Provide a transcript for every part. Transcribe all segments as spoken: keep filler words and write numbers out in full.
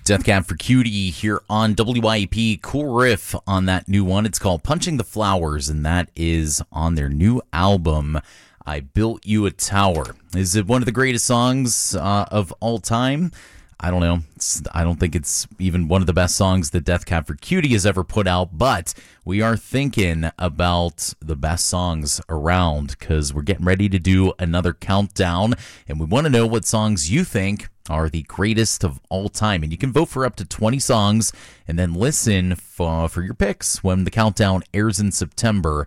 Death Cab for Cutie here on W I E P. Cool riff on that new one. It's called Punching the Flowers, and that is on their new album, I Built You a Tower. Is it one of the greatest songs uh, of all time? I don't know. It's, I don't think it's even one of the best songs that Death Cab for Cutie has ever put out, but we are thinking about the best songs around because we're getting ready to do another countdown, and we want to know what songs you think are the greatest of all time. And you can vote for up to twenty songs and then listen for, for your picks when the countdown airs in September.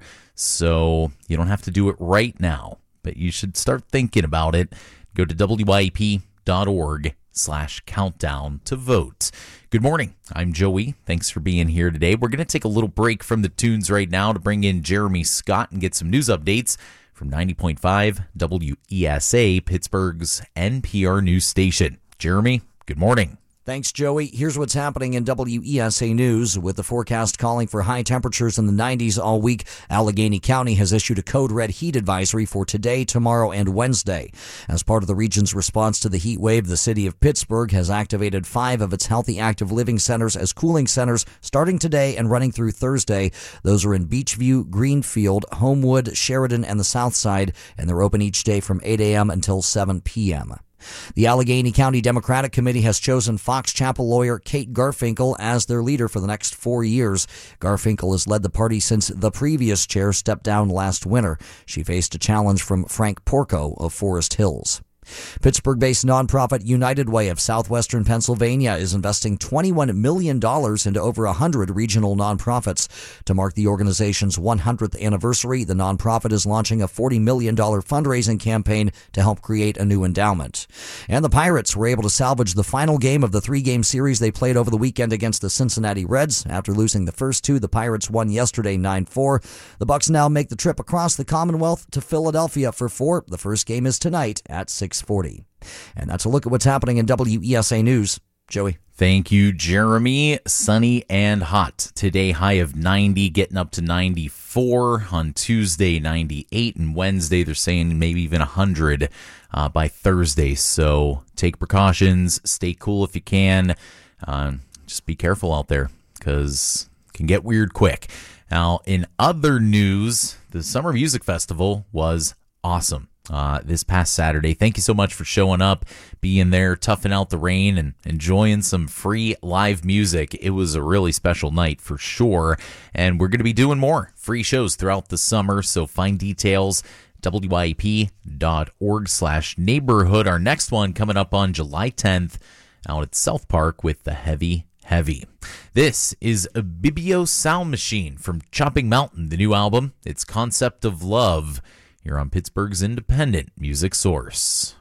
So you don't have to do it right now, but you should start thinking about it. Go to W I E P dot org slash countdown to vote. Good morning. I'm Joey. Thanks for being here today. We're going to take a little break from the tunes right now to bring in Jeremy Scott and get some news updates from ninety point five W E S A, Pittsburgh's N P R news station. Jeremy, good morning. Thanks, Joey. Here's what's happening in W E S A News. With the forecast calling for high temperatures in the nineties all week, Allegheny County has issued a code red heat advisory for today, tomorrow, and Wednesday. As part of the region's response to the heat wave, the city of Pittsburgh has activated five of its healthy active living centers as cooling centers starting today and running through Thursday. Those are in Beachview, Greenfield, Homewood, Sheridan, and the South Side, and they're open each day from eight a.m. until seven p.m. The Allegheny County Democratic Committee has chosen Fox Chapel lawyer Kate Garfinkel as their leader for the next four years. Garfinkel has led the party since the previous chair stepped down last winter. She faced a challenge from Frank Porco of Forest Hills. Pittsburgh-based nonprofit United Way of Southwestern Pennsylvania is investing twenty-one million dollars into over one hundred regional nonprofits. To mark the organization's one hundredth anniversary, the nonprofit is launching a forty million dollars fundraising campaign to help create a new endowment. And the Pirates were able to salvage the final game of the three-game series they played over the weekend against the Cincinnati Reds. After losing the first two, the Pirates won yesterday nine four. The Bucks now make the trip across the Commonwealth to Philadelphia for four. The first game is tonight at six forty. And that's a look at what's happening in W E S A News. Joey. Thank you, Jeremy. Sunny and hot today, high of ninety, getting up to ninety-four. On Tuesday, ninety-eight, and Wednesday they're saying maybe even one hundred uh, by Thursday. So take precautions, stay cool if you can. Uh, just be careful out there because it can get weird quick. Now, in other news, the Summer Music Festival was awesome. Uh, this past Saturday. Thank you so much for showing up, being there, toughing out the rain, and enjoying some free live music. It was a really special night for sure, and we're going to be doing more free shows throughout the summer, so find details W I E P dot org slash neighborhood. Our next one coming up on July tenth out at South Park with the Heavy Heavy. This is a Bibio Sound Machine from Chopping Mountain, the new album. It's Concept of Love. You're on Pittsburgh's independent music source.